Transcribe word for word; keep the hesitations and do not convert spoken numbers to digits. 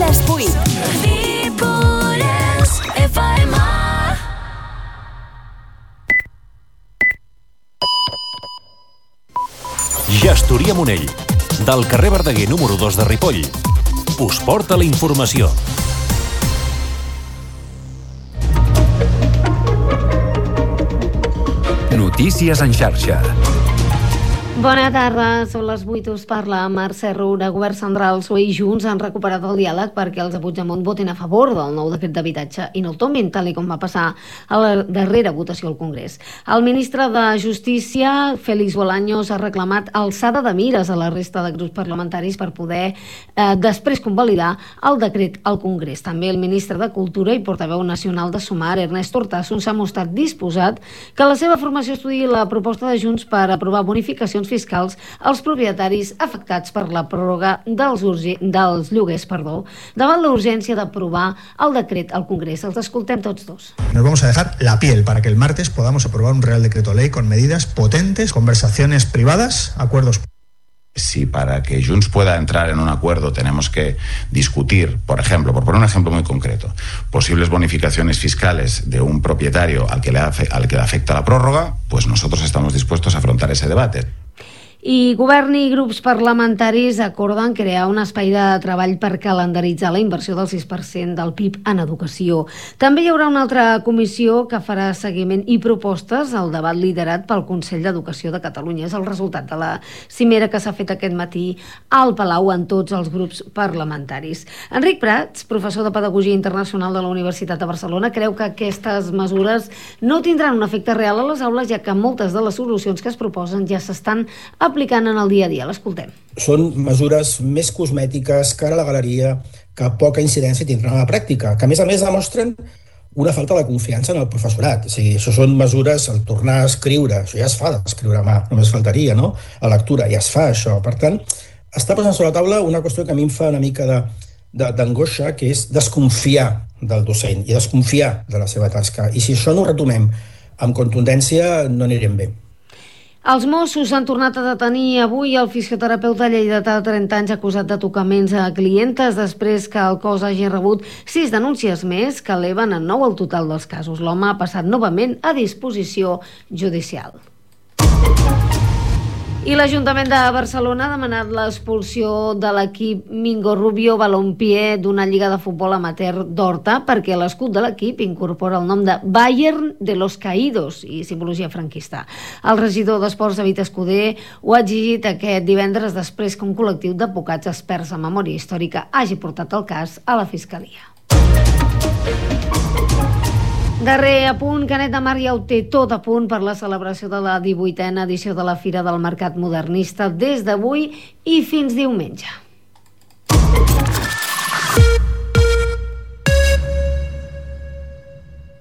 les vuit. Ripollès F M. Gestoria Monell, del carrer Verdaguer número dos de Ripoll, us porta la informació. Notícies en xarxa. Bona tarda, són les vuit, us parla Mercè Roura. Govern central, P S O E i Junts han recuperat el diàleg perquè els de Puigdemont votin a favor del nou decret d'habitatge i no el tombin, tal com va passar a la darrera votació al Congrés. El ministre de Justícia, Félix Bolaños, ha reclamat alçada de mires a la resta de grups parlamentaris per poder eh, després convalidar el decret al Congrés. També el ministre de Cultura i portaveu nacional de Sumar, Ernest Hortasson, s'ha mostrat disposat que la seva formació estudiï la proposta de Junts per aprovar bonificacions fiscals als propietaris afectats per la pròrroga dels, urgi, dels lloguers, perdó, davant la urgència d'aprovar el decret al Congrés. Els escoltem tots dos. Nos vamos a dejar la piel para que el martes podamos aprobar un Real Decreto Ley con medidas potentes, conversaciones privadas, acuerdos. Si para que Junts pueda entrar en un acuerdo tenemos que discutir, por ejemplo, por poner un ejemplo muy concreto, posibles bonificaciones fiscales de un propietario al que le, afe- al que le afecta la prórroga, pues nosotros estamos dispuestos a afrontar ese debate. I govern i grups parlamentaris acorden crear un espai de treball per calendaritzar la inversió del sis per cent del P I B en educació. També hi haurà una altra comissió que farà seguiment i propostes al debat liderat pel Consell d'Educació de Catalunya. És el resultat de la cimera que s'ha fet aquest matí al Palau en tots els grups parlamentaris. Enric Prats, professor de Pedagogia Internacional de la Universitat de Barcelona, creu que aquestes mesures no tindran un efecte real a les aules, ja que moltes de les solucions que es proposen ja s'estan aplicant en el dia a dia. L'escoltem. Són mesures més cosmètiques, cara a la galeria, que poca incidència tindran a la pràctica, que a més a més demostren una falta de confiança en el professorat. O sigui, això són mesures, el tornar a escriure, això ja es fa d'escriure a mà, només faltaria, no? A lectura, ja es fa això. Per tant, està posant sobre la taula una qüestió que a mi em fa una mica de, de, d'angoixa, que és desconfiar del docent i desconfiar de la seva tasca. I si això no ho retomem amb contundència, no anirem bé. Els Mossos han tornat a detenir avui el fisioterapeuta lleidatà de trenta anys acusat de tocaments a clientes després que el cos hagi rebut sis denúncies més que eleven a nou el total dels casos. L'home ha passat novament a disposició judicial. I l'Ajuntament de Barcelona ha demanat l'expulsió de l'equip Mingo Rubio Balompié d'una lliga de futbol amateur d'Horta perquè l'escut de l'equip incorpora el nom de Bayern de los Caídos i simbologia franquista. El regidor d'Esports, David Escudé, ho ha exigit aquest divendres després que un col·lectiu d'advocats experts en memòria històrica hagi portat el cas a la Fiscalia. Darrer apunt, Canet de Mar ja ho té tot a punt per la celebració de la divuitena edició de la Fira del Mercat Modernista des d'avui i fins diumenge.